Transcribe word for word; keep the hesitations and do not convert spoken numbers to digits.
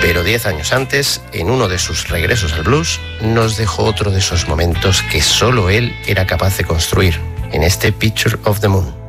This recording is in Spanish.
Pero diez años antes, en uno de sus regresos al blues, nos dejó otro de esos momentos que solo él era capaz de construir, en este Picture of the Moon.